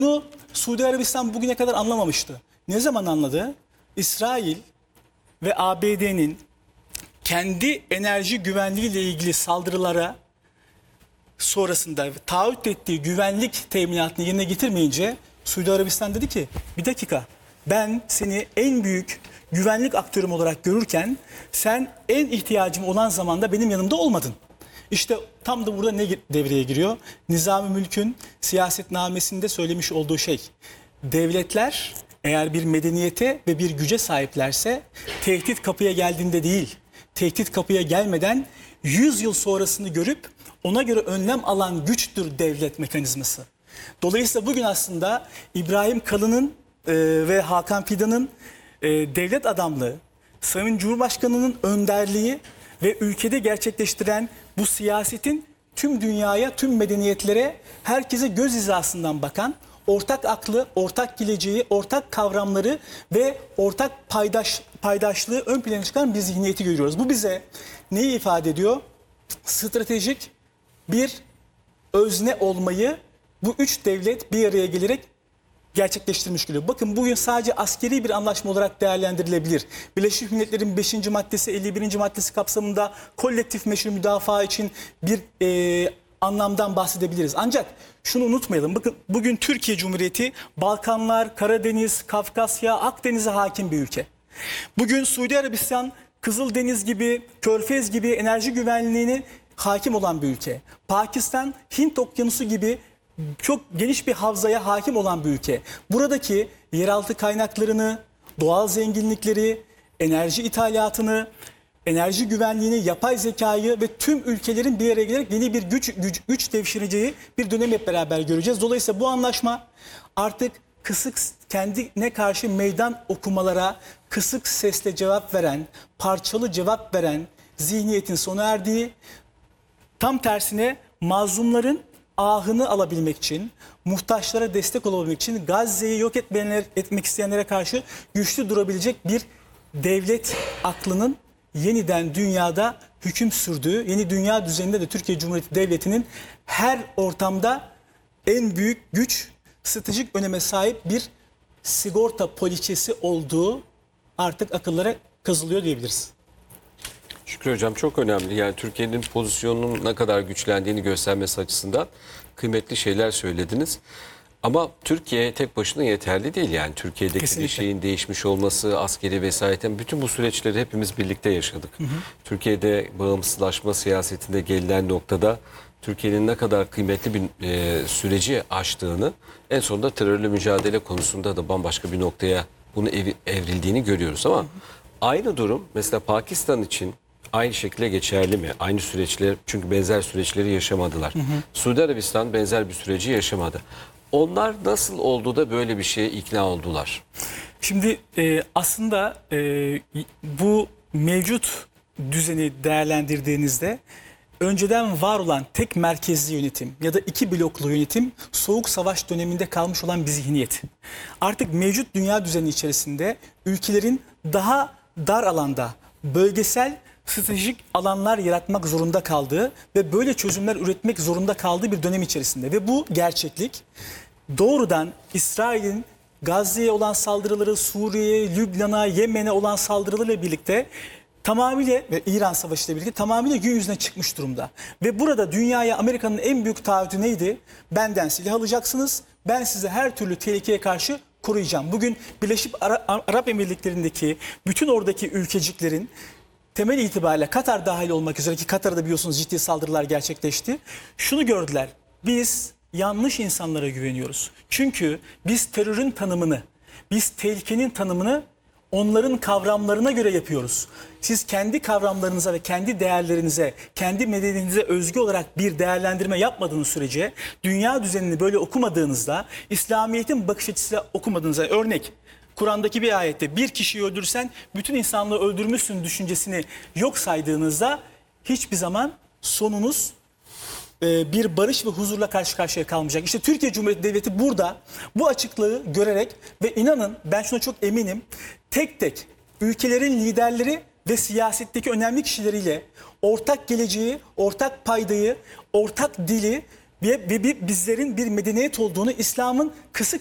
Bunu Suudi Arabistan bugüne kadar anlamamıştı. Ne zaman anladı? İsrail ve ABD'nin kendi enerji güvenliği ile ilgili saldırılara sonrasında taahhüt ettiği güvenlik teminatını yerine getirmeyince Suudi Arabistan dedi ki bir dakika, ben seni en büyük güvenlik aktörüm olarak görürken sen en ihtiyacım olan zamanda benim yanımda olmadın. İşte tam da burada ne devreye giriyor? Nizam-ı Mülk'ün siyasetnamesinde söylemiş olduğu şey. Devletler eğer bir medeniyete ve bir güce sahiplerse tehdit kapıya geldiğinde değil, tehdit kapıya gelmeden 100 yıl sonrasını görüp ona göre önlem alan güçtür devlet mekanizması. Dolayısıyla bugün aslında İbrahim Kalın'ın ve Hakan Fidan'ın devlet adamlığı, Sayın Cumhurbaşkanı'nın önderliği ve ülkede gerçekleştiren bu siyasetin tüm dünyaya, tüm medeniyetlere, herkese göz hizasından bakan, ortak aklı, ortak geleceği, ortak kavramları ve ortak paydaşlığı ön plana çıkan bir zihniyeti görüyoruz. Bu bize neyi ifade ediyor? Stratejik bir özne olmayı bu üç devlet bir araya gelerek gerçekleştirmiş geliyor. Bakın bugün sadece askeri bir anlaşma olarak değerlendirilebilir. Birleşmiş Milletler'in 5. maddesi, 51. maddesi kapsamında kolektif meşru müdafaa için bir anlamdan bahsedebiliriz. Ancak şunu unutmayalım. Bakın bugün Türkiye Cumhuriyeti Balkanlar, Karadeniz, Kafkasya, Akdeniz'e hakim bir ülke. Bugün Suudi Arabistan Kızıldeniz gibi, Körfez gibi enerji güvenliğine hakim olan bir ülke. Pakistan Hint Okyanusu gibi çok geniş bir havzaya hakim olan bir ülke. Buradaki yeraltı kaynaklarını, doğal zenginlikleri, enerji ithalatını, enerji güvenliğini, yapay zekayı ve tüm ülkelerin bir araya gelerek yeni bir güç devşireceği bir dönem hep beraber göreceğiz. Dolayısıyla bu anlaşma artık kısık, kendine karşı meydan okumalara kısık sesle cevap veren, parçalı cevap veren zihniyetin sona erdiği, tam tersine mazlumların ahını alabilmek için, muhtaçlara destek olabilmek için Gazze'yi yok etmek isteyenlere karşı güçlü durabilecek bir devlet aklının yeniden dünyada hüküm sürdüğü, yeni dünya düzeninde de Türkiye Cumhuriyeti Devleti'nin her ortamda en büyük güç, stratejik öneme sahip bir sigorta poliçesi olduğu artık akıllara kazılıyor diyebiliriz. Şükrü Hocam çok önemli. Yani Türkiye'nin pozisyonunun ne kadar güçlendiğini göstermesi açısından kıymetli şeyler söylediniz. Ama Türkiye tek başına yeterli değil. Yani Türkiye'deki Kesinlikle. bir şeyin değişmiş olması, askeri vesayeten bütün bu süreçleri hepimiz birlikte yaşadık. Türkiye'de bağımsızlaşma siyasetinde gelinen noktada Türkiye'nin ne kadar kıymetli bir süreci aştığını, en sonunda terörle mücadele konusunda da bambaşka bir noktaya bunu evrildiğini görüyoruz. Ama aynı durum mesela Pakistan için aynı şekilde geçerli mi? Aynı süreçler, çünkü benzer süreçleri yaşamadılar. Suudi Arabistan benzer bir süreci yaşamadı. Onlar nasıl oldu da böyle bir şeye ikna oldular? Şimdi aslında bu mevcut düzeni değerlendirdiğinizde önceden var olan tek merkezli yönetim ya da iki bloklu yönetim Soğuk Savaş döneminde kalmış olan bir zihniyet. Artık mevcut dünya düzeni içerisinde ülkelerin daha dar alanda bölgesel stratejik alanlar yaratmak zorunda kaldığı ve böyle çözümler üretmek zorunda kaldığı bir dönem içerisinde. Ve bu gerçeklik doğrudan İsrail'in Gazze'ye olan saldırıları, Suriye'ye, Lübnan'a, Yemen'e olan saldırılarıyla birlikte tamamıyla ve İran Savaşı ile birlikte tamamıyla gün yüzüne çıkmış durumda. Ve burada dünyaya Amerika'nın en büyük taahhütü neydi? Benden silah alacaksınız, ben size her türlü tehlikeye karşı koruyacağım. Bugün Birleşik Arap Emirlikleri'ndeki bütün oradaki ülkeciklerin temel itibariyle Katar dahil olmak üzere, ki Katar'da biliyorsunuz ciddi saldırılar gerçekleşti. Şunu gördüler: biz yanlış insanlara güveniyoruz. Çünkü biz terörün tanımını, biz tehlikenin tanımını onların kavramlarına göre yapıyoruz. Siz kendi kavramlarınıza ve kendi değerlerinize, kendi medeniyetinize özgü olarak bir değerlendirme yapmadığınız sürece, dünya düzenini böyle okumadığınızda, İslamiyet'in bakış açısıyla okumadığınızda, örnek Kur'an'daki bir ayette bir kişiyi öldürsen bütün insanlığı öldürmüşsün düşüncesini yok saydığınızda hiçbir zaman sonunuz bir barış ve huzurla karşı karşıya kalmayacak. İşte Türkiye Cumhuriyeti Devleti burada bu açıklığı görerek ve inanın ben şuna çok eminim, tek tek ülkelerin liderleri ve siyasetteki önemli kişileriyle ortak geleceği, ortak paydayı, ortak dili ve bizlerin bir medeniyet olduğunu İslam'ın kısık